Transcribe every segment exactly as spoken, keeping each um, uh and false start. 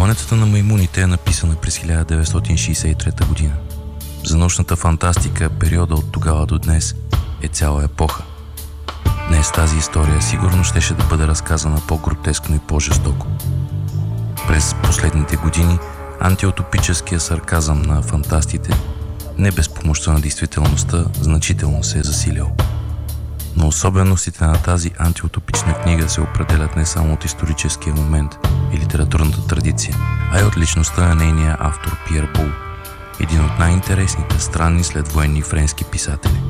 Планетата на маймуните е написана през хиляда деветстотин шейсет и трета година. За научната фантастика периода от тогава до днес е цяла епоха. Днес тази история сигурно щеше да бъде разказана по-гротескно и по-жестоко. През последните години антиутопическия сарказъм на фантастите, не без помощта на действителността, значително се е засилил. Но особеностите на тази антиутопична книга се определят не само от историческия момент и литературната традиция, а и от личността на нейния автор Пиер Бул, един от най-интересните странни следвоенни френски писатели.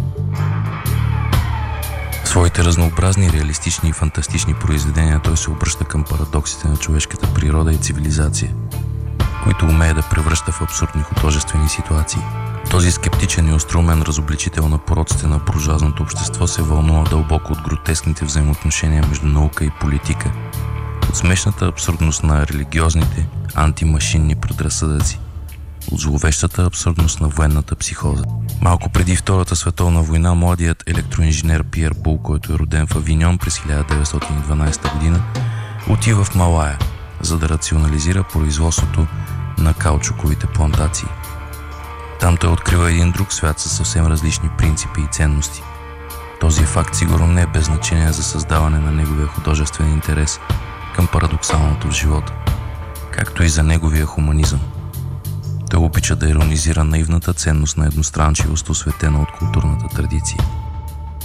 В своите разнообразни, реалистични и фантастични произведения той се обръща към парадоксите на човешката природа и цивилизация, които умее да превръща в абсурдни художествени ситуации. Този скептичен и остроумен разобличител на пороците на буржоазното общество се вълнува дълбоко от гротескните взаимоотношения между наука и политика, от смешната абсурдност на религиозните антимашинни предразсъдъци, от зловещата абсурдност на военната психоза. Малко преди Втората световна война, младият електроинженер Пиер Бул, който е роден в Авиньон през хиляда деветстотин и дванадесета година, отива в Малая, за да рационализира производството на каучуковите плантации. Там той открива един друг свят със съвсем различни принципи и ценности. Този факт сигурно не е без значение за създаване на неговия художествен интерес към парадоксалното в живота, както и за неговия хуманизъм. Той обича да иронизира наивната ценност на едностранчивост, осветена от културната традиция.